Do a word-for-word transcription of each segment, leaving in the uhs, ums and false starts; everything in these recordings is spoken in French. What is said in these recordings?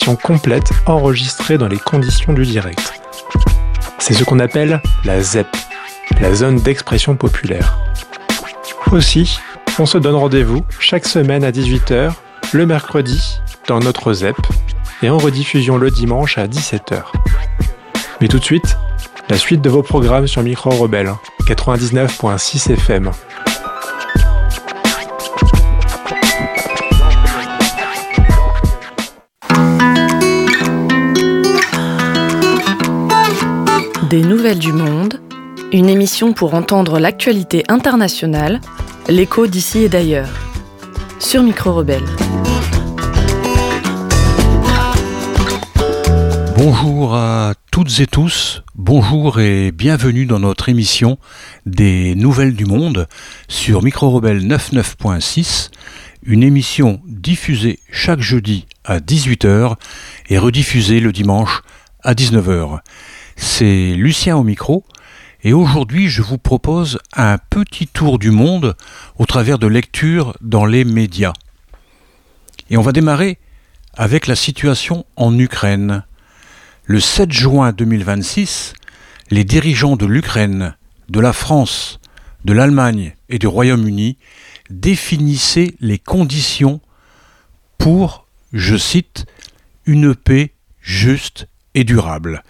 émission complète enregistrée dans les conditions du direct. C'est ce qu'on appelle la Z E P, la zone d'expression populaire. Aussi, on se donne rendez-vous chaque semaine à dix-huit heures, le mercredi, dans notre Z E P, et en rediffusion le dimanche à dix-sept heures. Mais tout de suite, la suite de vos programmes sur Micro Rebelle, quatre-vingt-dix-neuf virgule six F M. Des nouvelles du monde, une émission pour entendre l'actualité internationale, l'écho d'ici et d'ailleurs, sur Micro Rebelle. Bonjour à toutes et tous, bonjour et bienvenue dans notre émission des nouvelles du monde sur Micro Rebelle quatre-vingt-dix-neuf virgule six, une émission diffusée chaque jeudi à dix-huit heures et rediffusée le dimanche à dix-neuf heures. C'est Lucien au micro et aujourd'hui je vous propose un petit tour du monde au travers de lectures dans les médias. Et on va démarrer avec la situation en Ukraine. Le sept juin deux mille vingt-six, les dirigeants de l'Ukraine, de la France, de l'Allemagne et du Royaume-Uni définissaient les conditions pour, je cite, une paix juste et durable.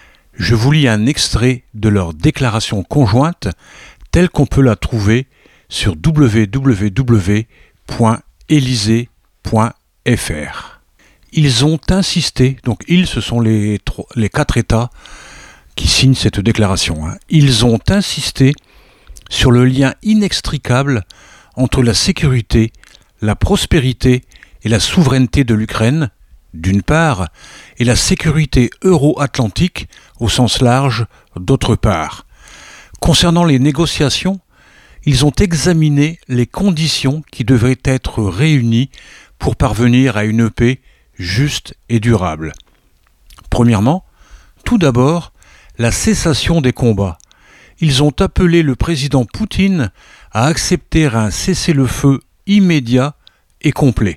Je vous lis un extrait de leur déclaration conjointe telle qu'on peut la trouver sur w w w point élysée point f r. Ils ont insisté, donc ils, ce sont les, les quatre États qui signent cette déclaration, hein. Ils ont insisté sur le lien inextricable entre la sécurité, la prospérité et la souveraineté de l'Ukraine, d'une part, et la sécurité euro-atlantique au sens large, d'autre part. Concernant les négociations, ils ont examiné les conditions qui devraient être réunies pour parvenir à une paix juste et durable. Premièrement, tout d'abord, la cessation des combats. Ils ont appelé le président Poutine à accepter un cessez-le-feu immédiat et complet.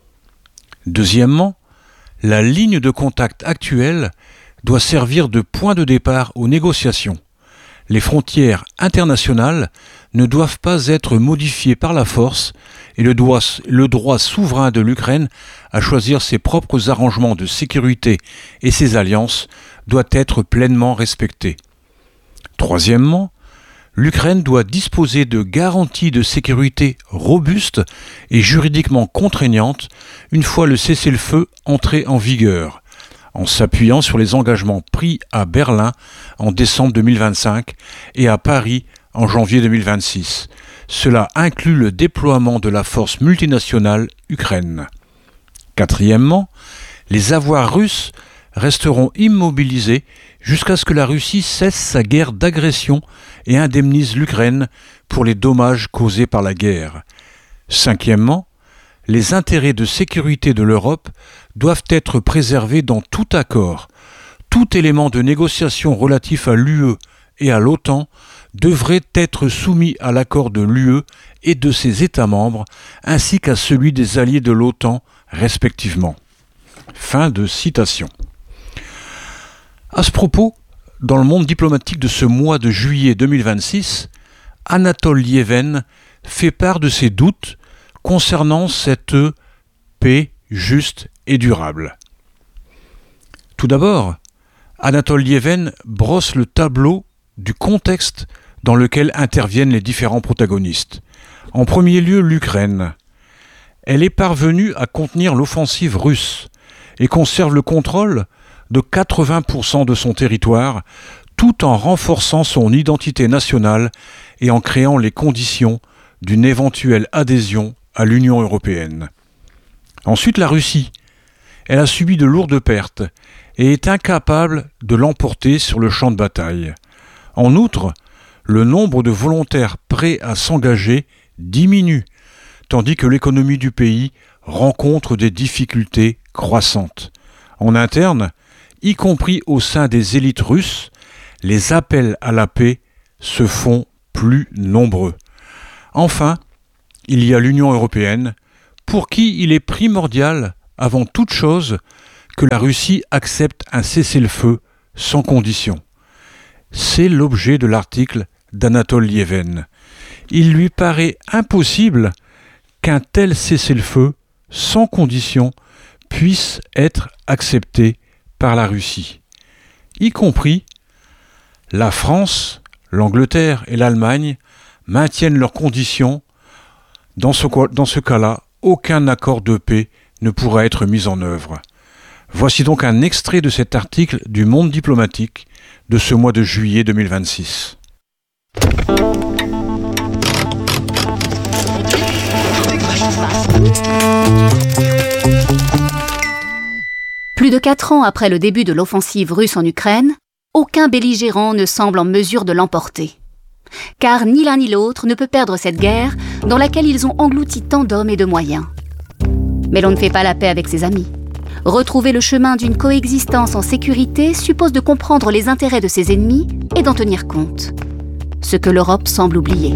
Deuxièmement, la ligne de contact actuelle doit servir de point de départ aux négociations. Les frontières internationales ne doivent pas être modifiées par la force et le droit, le droit souverain de l'Ukraine à choisir ses propres arrangements de sécurité et ses alliances doit être pleinement respecté. Troisièmement, l'Ukraine doit disposer de garanties de sécurité robustes et juridiquement contraignantes une fois le cessez-le-feu entré en vigueur, en s'appuyant sur les engagements pris à Berlin en décembre deux mille vingt-cinq et à Paris en janvier deux mille vingt-six. Cela inclut le déploiement de la force multinationale Ukraine. Quatrièmement, les avoirs russes resteront immobilisés jusqu'à ce que la Russie cesse sa guerre d'agression et indemnise l'Ukraine pour les dommages causés par la guerre. Cinquièmement, les intérêts de sécurité de l'Europe doivent être préservés dans tout accord. Tout élément de négociation relatif à l'U E et à l'OTAN devrait être soumis à l'accord de l'U E et de ses États membres, ainsi qu'à celui des alliés de l'OTAN, respectivement. Fin de citation. À ce propos, dans le monde diplomatique de ce mois de juillet deux mille vingt-six, Anatole Lieven fait part de ses doutes concernant cette paix juste et durable. Tout d'abord, Anatole Lieven brosse le tableau du contexte dans lequel interviennent les différents protagonistes. En premier lieu, l'Ukraine. Elle est parvenue à contenir l'offensive russe et conserve le contrôle de quatre-vingts pour cent de son territoire, tout en renforçant son identité nationale et en créant les conditions d'une éventuelle adhésion à l'Union européenne. Ensuite, la Russie. Elle a subi de lourdes pertes et est incapable de l'emporter sur le champ de bataille. En outre, le nombre de volontaires prêts à s'engager diminue, tandis que l'économie du pays rencontre des difficultés croissantes. En interne, y compris au sein des élites russes, les appels à la paix se font plus nombreux. Enfin, il y a l'Union européenne, pour qui il est primordial, avant toute chose, que la Russie accepte un cessez-le-feu sans condition. C'est l'objet de l'article d'Anatole Liéven. Il lui paraît impossible qu'un tel cessez-le-feu sans condition puisse être accepté par la Russie, y compris la France, l'Angleterre et l'Allemagne maintiennent leurs conditions. Dans ce, dans ce cas-là, aucun accord de paix ne pourra être mis en œuvre. Voici donc un extrait de cet article du Monde diplomatique de ce mois de juillet deux mille vingt-six. Plus de quatre ans après le début de l'offensive russe en Ukraine, aucun belligérant ne semble en mesure de l'emporter. Car ni l'un ni l'autre ne peut perdre cette guerre dans laquelle ils ont englouti tant d'hommes et de moyens. Mais l'on ne fait pas la paix avec ses amis. Retrouver le chemin d'une coexistence en sécurité suppose de comprendre les intérêts de ses ennemis et d'en tenir compte. Ce que l'Europe semble oublier.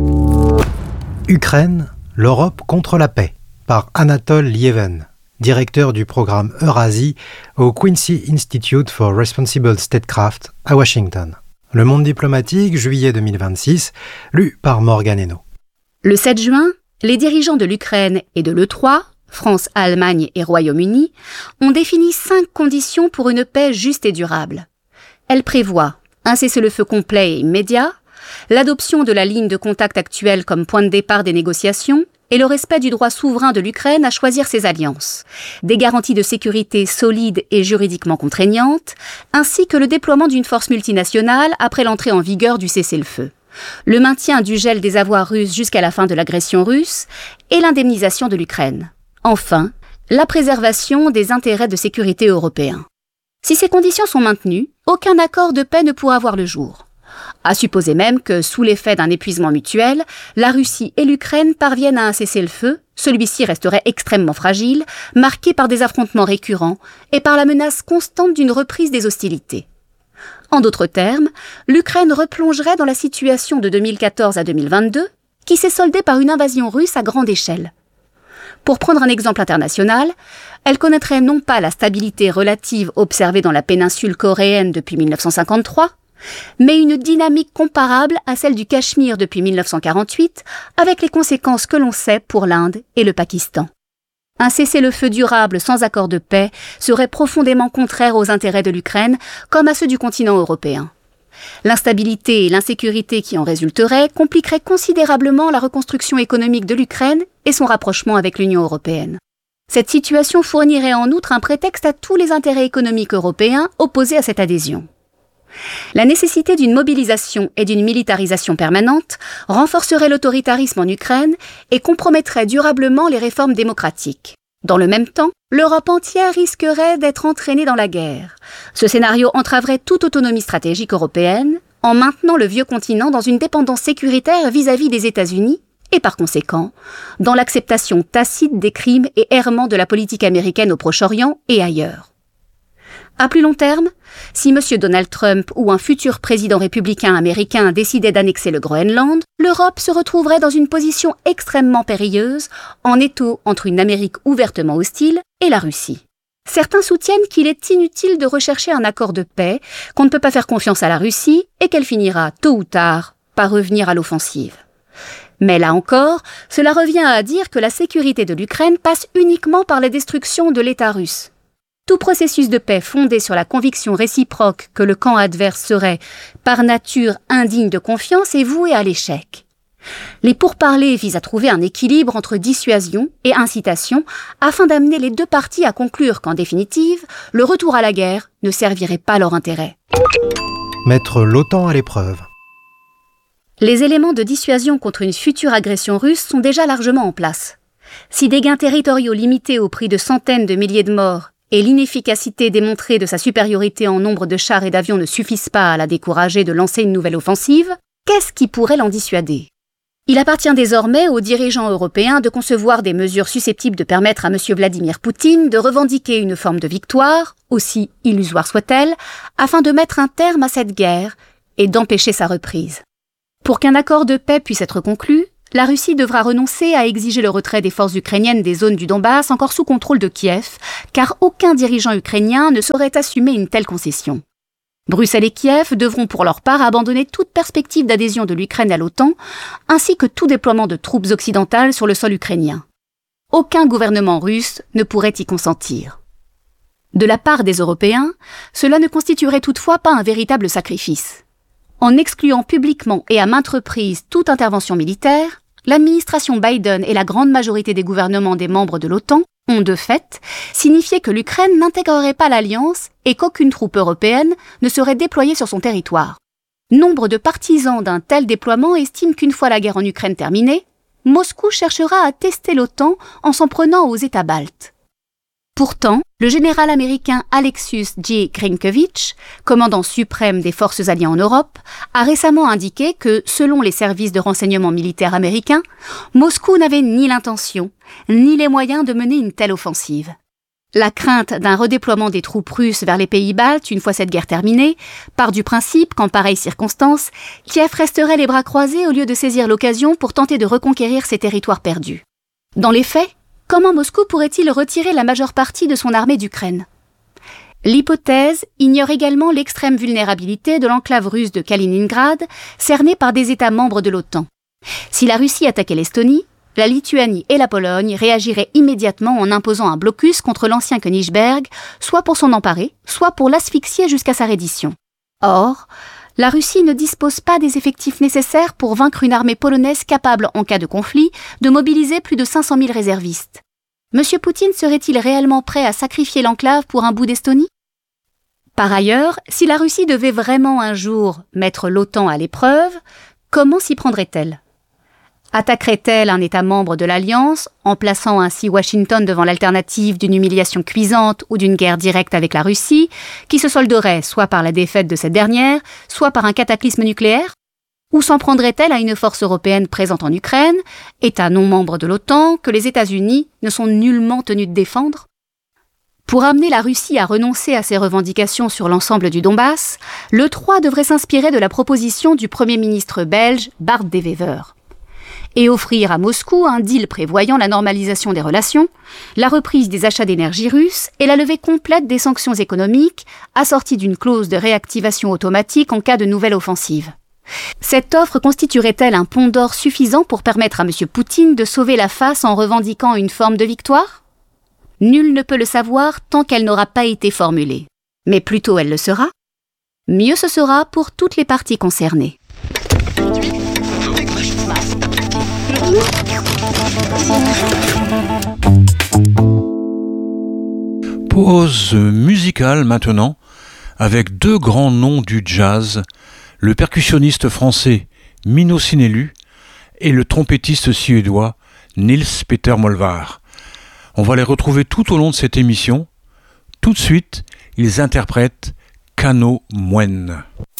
Ukraine, l'Europe contre la paix, par Anatole Liéven, directeur du programme Eurasie au Quincy Institute for Responsible Statecraft à Washington. Le Monde diplomatique, juillet deux mille vingt-six, lu par Morgane Hénault. Le sept juin, les dirigeants de l'Ukraine et de l'E trois, France, Allemagne et Royaume-Uni, ont défini cinq conditions pour une paix juste et durable. Elles prévoient un cessez-le-feu complet et immédiat, l'adoption de la ligne de contact actuelle comme point de départ des négociations et le respect du droit souverain de l'Ukraine à choisir ses alliances, des garanties de sécurité solides et juridiquement contraignantes, ainsi que le déploiement d'une force multinationale après l'entrée en vigueur du cessez-le-feu, le maintien du gel des avoirs russes jusqu'à la fin de l'agression russe et l'indemnisation de l'Ukraine. Enfin, la préservation des intérêts de sécurité européens. Si ces conditions sont maintenues, aucun accord de paix ne pourra voir le jour. À supposer même que, sous l'effet d'un épuisement mutuel, la Russie et l'Ukraine parviennent à un cessez-le-feu, celui-ci resterait extrêmement fragile, marqué par des affrontements récurrents et par la menace constante d'une reprise des hostilités. En d'autres termes, l'Ukraine replongerait dans la situation de deux mille quatorze à deux mille vingt-deux, qui s'est soldée par une invasion russe à grande échelle. Pour prendre un exemple international, elle connaîtrait non pas la stabilité relative observée dans la péninsule coréenne depuis mille neuf cent cinquante-trois, mais une dynamique comparable à celle du Cachemire depuis mille neuf cent quarante-huit, avec les conséquences que l'on sait pour l'Inde et le Pakistan. Un cessez-le-feu durable sans accord de paix serait profondément contraire aux intérêts de l'Ukraine, comme à ceux du continent européen. L'instabilité et l'insécurité qui en résulteraient compliqueraient considérablement la reconstruction économique de l'Ukraine et son rapprochement avec l'Union européenne. Cette situation fournirait en outre un prétexte à tous les intérêts économiques européens opposés à cette adhésion. La nécessité d'une mobilisation et d'une militarisation permanente renforcerait l'autoritarisme en Ukraine et compromettrait durablement les réformes démocratiques. Dans le même temps, l'Europe entière risquerait d'être entraînée dans la guerre. Ce scénario entraverait toute autonomie stratégique européenne en maintenant le vieux continent dans une dépendance sécuritaire vis-à-vis des États-Unis et par conséquent, dans l'acceptation tacite des crimes et errements de la politique américaine au Proche-Orient et ailleurs. À plus long terme, si M. Donald Trump ou un futur président républicain américain décidait d'annexer le Groenland, l'Europe se retrouverait dans une position extrêmement périlleuse, en étau entre une Amérique ouvertement hostile et la Russie. Certains soutiennent qu'il est inutile de rechercher un accord de paix, qu'on ne peut pas faire confiance à la Russie et qu'elle finira, tôt ou tard, par revenir à l'offensive. Mais là encore, cela revient à dire que la sécurité de l'Ukraine passe uniquement par la destruction de l'État russe. Tout processus de paix fondé sur la conviction réciproque que le camp adverse serait, par nature, indigne de confiance est voué à l'échec. Les pourparlers visent à trouver un équilibre entre dissuasion et incitation afin d'amener les deux parties à conclure qu'en définitive, le retour à la guerre ne servirait pas leur intérêt. Mettre l'OTAN à l'épreuve. Les éléments de dissuasion contre une future agression russe sont déjà largement en place. Si des gains territoriaux limités au prix de centaines de milliers de morts et l'inefficacité démontrée de sa supériorité en nombre de chars et d'avions ne suffisent pas à la décourager de lancer une nouvelle offensive, qu'est-ce qui pourrait l'en dissuader ? Il appartient désormais aux dirigeants européens de concevoir des mesures susceptibles de permettre à M. Vladimir Poutine de revendiquer une forme de victoire, aussi illusoire soit-elle, afin de mettre un terme à cette guerre et d'empêcher sa reprise. Pour qu'un accord de paix puisse être conclu, la Russie devra renoncer à exiger le retrait des forces ukrainiennes des zones du Donbass encore sous contrôle de Kiev, car aucun dirigeant ukrainien ne saurait assumer une telle concession. Bruxelles et Kiev devront pour leur part abandonner toute perspective d'adhésion de l'Ukraine à l'OTAN, ainsi que tout déploiement de troupes occidentales sur le sol ukrainien. Aucun gouvernement russe ne pourrait y consentir. De la part des Européens, cela ne constituerait toutefois pas un véritable sacrifice. En excluant publiquement et à maintes reprises toute intervention militaire, l'administration Biden et la grande majorité des gouvernements des membres de l'OTAN ont de fait signifié que l'Ukraine n'intégrerait pas l'Alliance et qu'aucune troupe européenne ne serait déployée sur son territoire. Nombre de partisans d'un tel déploiement estiment qu'une fois la guerre en Ukraine terminée, Moscou cherchera à tester l'OTAN en s'en prenant aux États baltes. Pourtant, le général américain Alexius J. Grynkevich, commandant suprême des forces alliées en Europe, a récemment indiqué que, selon les services de renseignement militaires américains, Moscou n'avait ni l'intention, ni les moyens de mener une telle offensive. La crainte d'un redéploiement des troupes russes vers les pays baltes une fois cette guerre terminée part du principe qu'en pareille circonstance, Kiev resterait les bras croisés au lieu de saisir l'occasion pour tenter de reconquérir ses territoires perdus. Dans les faits, comment Moscou pourrait-il retirer la majeure partie de son armée d'Ukraine ? L'hypothèse ignore également l'extrême vulnérabilité de l'enclave russe de Kaliningrad, cernée par des États membres de l'OTAN. Si la Russie attaquait l'Estonie, la Lituanie et la Pologne réagiraient immédiatement en imposant un blocus contre l'ancien Königsberg, soit pour s'en emparer, soit pour l'asphyxier jusqu'à sa reddition. Or, la Russie ne dispose pas des effectifs nécessaires pour vaincre une armée polonaise capable, en cas de conflit, de mobiliser plus de cinq cent mille réservistes. Monsieur Poutine serait-il réellement prêt à sacrifier l'enclave pour un bout d'Estonie ? Par ailleurs, si la Russie devait vraiment un jour mettre l'OTAN à l'épreuve, comment s'y prendrait-elle ? Attaquerait-elle un État membre de l'Alliance, en plaçant ainsi Washington devant l'alternative d'une humiliation cuisante ou d'une guerre directe avec la Russie, qui se solderait soit par la défaite de cette dernière, soit par un cataclysme nucléaire ? Ou s'en prendrait-elle à une force européenne présente en Ukraine, État non membre de l'OTAN, que les États-Unis ne sont nullement tenus de défendre ? Pour amener la Russie à renoncer à ses revendications sur l'ensemble du Donbass, l'E trois devrait s'inspirer de la proposition du Premier ministre belge Bart De Wever et offrir à Moscou un deal prévoyant la normalisation des relations, la reprise des achats d'énergie russe et la levée complète des sanctions économiques, assortie d'une clause de réactivation automatique en cas de nouvelle offensive. Cette offre constituerait-elle un pont d'or suffisant pour permettre à M. Poutine de sauver la face en revendiquant une forme de victoire ? Nul ne peut le savoir tant qu'elle n'aura pas été formulée. Mais plus tôt elle le sera, mieux ce sera pour toutes les parties concernées. Pause musicale maintenant, avec deux grands noms du jazz, le percussionniste français Mino Sinelu et le trompettiste suédois Nils Peter Molvar. On va les retrouver tout au long de cette émission. Tout de suite, ils interprètent Kano Mwen.